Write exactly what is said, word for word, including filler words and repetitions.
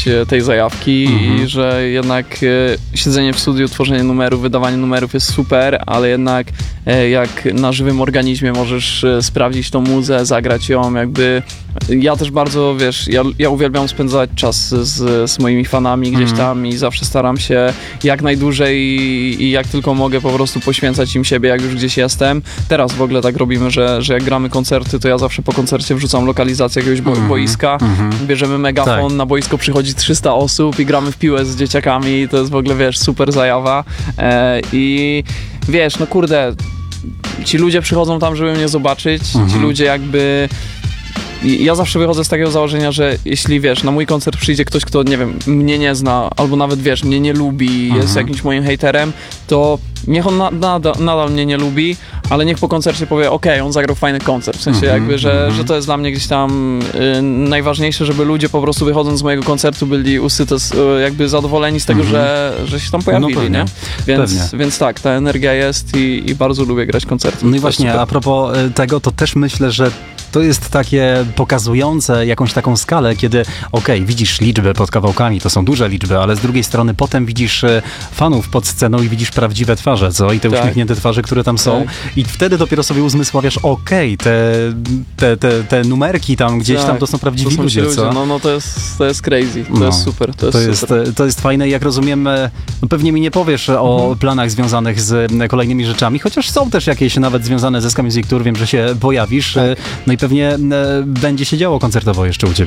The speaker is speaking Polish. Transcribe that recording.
e, tej zajawki Mhm. i że jednak e, siedzenie w studiu, tworzenie numerów, wydawanie numerów jest super, ale jednak e, jak na żywym organizmie możesz e, sprawdzić tą muzę, zagrać ją, jakby ja też bardzo, wiesz, ja, ja uwielbiam spędzać czas z, z moimi fanami gdzieś Mhm. tam i zawsze staram się jak najdłużej i, i jak tylko mogę po prostu poświęcać im siebie, jak już gdzieś jestem. Teraz w ogóle tak robimy, że, że jak gramy koncerty, to ja zawsze po koncercie wrzucam lokalizację jakiegoś bo- Mhm. boiska, Mhm. bierzemy megafon, Tak. na boisko przychodzi trzysta osób i gramy w piłę z dzieciakami, to jest w ogóle, wiesz, super zajawa e, i wiesz, no kurde, ci ludzie przychodzą tam, żeby mnie zobaczyć, Mhm. ci ludzie jakby... I ja zawsze wychodzę z takiego założenia, że jeśli, wiesz, na mój koncert przyjdzie ktoś, kto, nie wiem, mnie nie zna, albo nawet, wiesz, mnie nie lubi, Mhm. jest jakimś moim hejterem, to niech on na, nadal, nadal mnie nie lubi, ale niech po koncercie powie, okej, on zagrał fajny koncert, w sensie Mhm, jakby, że, mhm. że to jest dla mnie gdzieś tam y, najważniejsze, żeby ludzie po prostu wychodząc z mojego koncertu byli usyte, y, jakby zadowoleni z tego, Mhm. że, że się tam pojawili, No pewnie, nie? Więc, pewnie. więc tak, ta energia jest i, i bardzo lubię grać koncerty. No i To jest właśnie, super. a propos y, tego, to też myślę, że to jest takie pokazujące jakąś taką skalę, kiedy okej, widzisz liczby pod kawałkami, to są duże liczby, ale z drugiej strony potem widzisz y, fanów pod sceną i widzisz prawdziwe twarze, co? I te Tak. uśmiechnięte twarze, które tam są. Tak. I wtedy dopiero sobie uzmysławiasz, okej, te, te, te, te numerki tam gdzieś Tak, tam to są prawdziwi to są ci ludzie, co? No, no to jest, to jest crazy, to No, jest super, to jest To jest, super. to jest fajne i jak rozumiem, e, no pewnie mi nie powiesz o Mhm. planach związanych z e, kolejnymi rzeczami, chociaż są też jakieś nawet związane ze Ska Music Tour, wiem, że się pojawisz, e, no i pewnie e, będzie się działo koncertowo jeszcze u ciebie.